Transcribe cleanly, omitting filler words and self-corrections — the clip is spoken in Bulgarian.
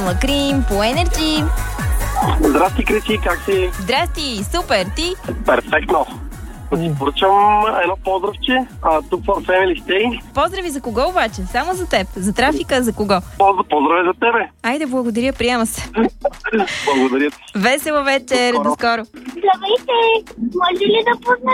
Лакрим по Енерджи. Здрасти, Криси, как си? Здрасти, супер, ти? Перфектно. Да ти поръчам едно поздравче. Тук for Family Stay. Поздрави за кого обаче? Само за теб. За трафика за кого? Поздраве за тебе. Айде, благодаря, приема се. Благодаря ти. Весела вечер, до скоро. Здравейте! Може ли да позна